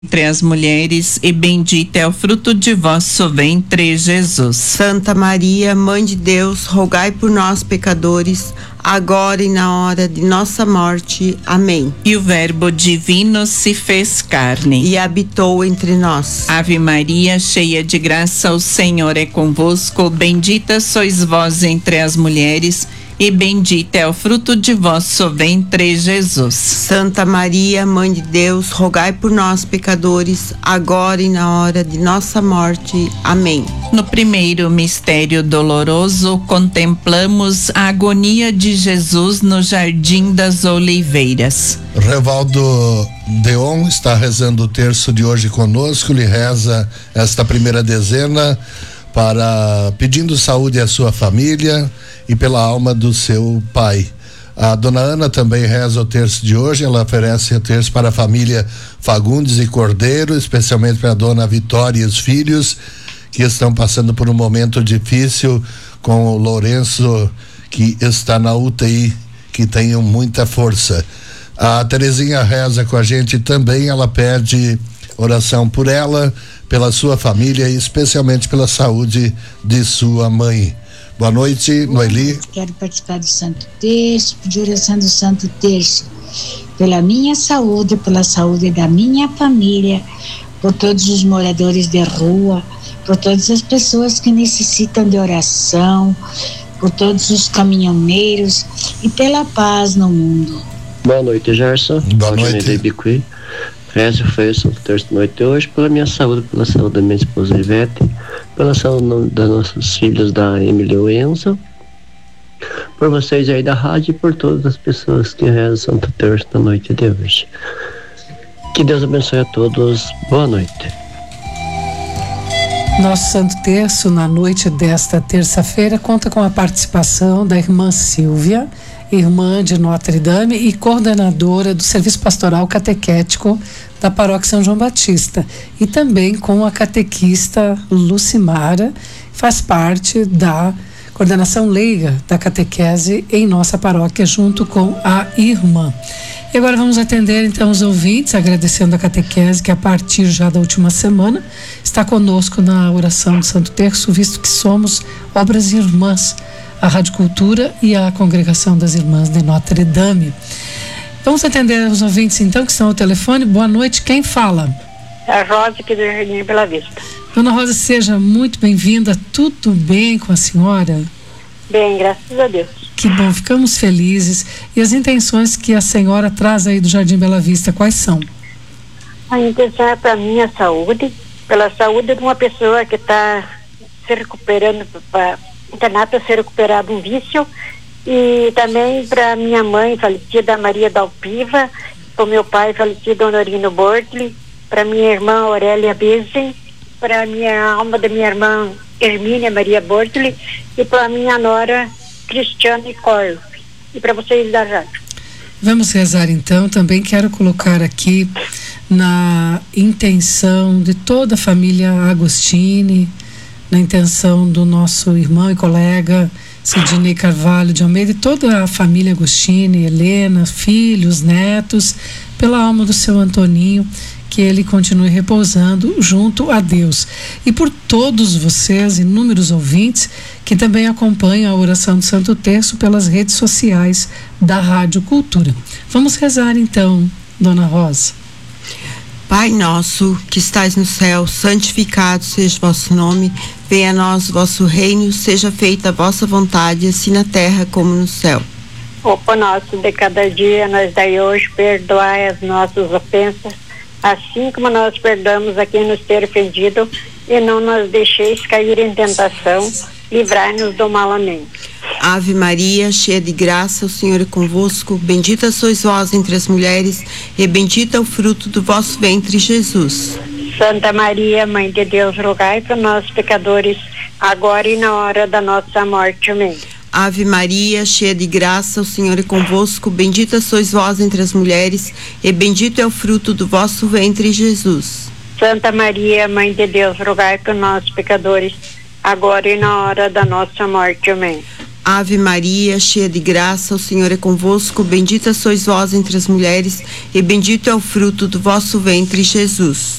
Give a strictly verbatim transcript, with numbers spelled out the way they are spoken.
entre as mulheres, e bendito é o fruto de vosso ventre, Jesus. Santa Maria, Mãe de Deus, rogai por nós, pecadores, agora e na hora de nossa morte. Amém. E o Verbo divino se fez carne e habitou entre nós. Ave Maria, cheia de graça, o Senhor é convosco. Bendita sois vós entre as mulheres, e bendito é o fruto de vosso ventre, Jesus. Santa Maria, Mãe de Deus, rogai por nós, pecadores, agora e na hora de nossa morte. Amém. No primeiro mistério doloroso, contemplamos a agonia de Jesus no Jardim das Oliveiras. Revaldo Deon está rezando o terço de hoje conosco. Ele reza esta primeira dezena para pedindo saúde à sua família e pela alma do seu pai. A dona Ana também reza o terço de hoje. Ela oferece o terço para a família Fagundes e Cordeiro, especialmente para a dona Vitória e os filhos, que estão passando por um momento difícil com o Lourenço, que está na U T I, que tenham muita força. A Terezinha reza com a gente também. Ela pede oração por ela, pela sua família e especialmente pela saúde de sua mãe. Boa noite, Noeli. Quero participar do Santo Terço, pedir oração do Santo Terço pela minha saúde, pela saúde da minha família, por todos os moradores de rua, por todas as pessoas que necessitam de oração, por todos os caminhoneiros e pela paz no mundo. Boa noite, Gerson. Boa noite. Rezo foi o Santo Terço da noite de hoje pela minha saúde, pela saúde da minha esposa Ivete, pela saúde das nossas filhas da Emily e Enzo, por vocês aí da rádio e por todas as pessoas que rezam o Santo Terço da noite de hoje. Que Deus abençoe a todos. Boa noite. Nosso Santo Terço na noite desta terça-feira conta com a participação da irmã Silvia, irmã de Notre Dame e coordenadora do Serviço Pastoral Catequético da Paróquia São João Batista, e também com a catequista Lucimara, faz parte da coordenação leiga da catequese em nossa paróquia, junto com a irmã. E agora vamos atender então os ouvintes, agradecendo a catequese que a partir já da última semana está conosco na oração do Santo Terço, visto que somos obras irmãs, a Rádio Cultura e a Congregação das Irmãs de Notre Dame. Vamos atender os ouvintes então que estão ao telefone. Boa noite, quem fala? A Rosa aqui do Jardim Bela Vista. Dona Rosa, seja muito bem-vinda. Tudo bem com a senhora? Bem, graças a Deus. Que bom, ficamos felizes. E as intenções que a senhora traz aí do Jardim Bela Vista, quais são? A intenção é para a minha saúde, pela saúde de uma pessoa que está se recuperando, para internar para ser recuperado um vício, e também para minha mãe falecida Maria Dalpiva, para o meu pai falecido Honorino Bortli, para minha irmã Aurélia Besen, para a minha alma da minha irmã Hermínia Maria Bortli e para a minha nora Cristiane Corp, e para vocês da rádio. Vamos rezar então. Também quero colocar aqui na intenção de toda a família Agostini, na intenção do nosso irmão e colega Sidney Carvalho de Almeida e toda a família Agostini, Helena, filhos, netos, pela alma do seu Antoninho, que ele continue repousando junto a Deus. E por todos vocês, inúmeros ouvintes, que também acompanham a oração do Santo Terço pelas redes sociais da Rádio Cultura. Vamos rezar então, Dona Rosa. Pai nosso, que estais no céu, santificado seja o vosso nome, venha a nós o vosso reino, seja feita a vossa vontade, assim na terra como no céu. O pão nosso de cada dia nos dai hoje, perdoai as nossas ofensas, assim como nós perdoamos a quem nos ter ofendido, e não nos deixeis cair em tentação, livrai-nos do mal. Amém. Ave Maria, cheia de graça, o Senhor é convosco, bendita sois vós entre as mulheres, e bendito é o fruto do vosso ventre, Jesus. Santa Maria, Mãe de Deus, rogai por nós, pecadores, agora e na hora da nossa morte. Amém. Ave Maria, cheia de graça, o Senhor é convosco, bendita sois vós entre as mulheres, e bendito é o fruto do vosso ventre, Jesus. Santa Maria, Mãe de Deus, rogai por nós, pecadores, agora e na hora da nossa morte. Amém. Ave Maria, cheia de graça, o Senhor é convosco, bendita sois vós entre as mulheres, e bendito é o fruto do vosso ventre, Jesus.